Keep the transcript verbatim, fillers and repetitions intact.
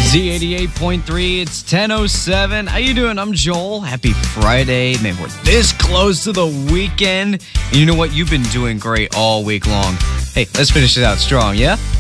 Z eighty-eight point three, it's ten oh seven. How you doing? I'm Joel. Happy Friday. Man, we're this close to the weekend. And you know what? You've been doing great all week long. Hey, let's finish it out strong, yeah?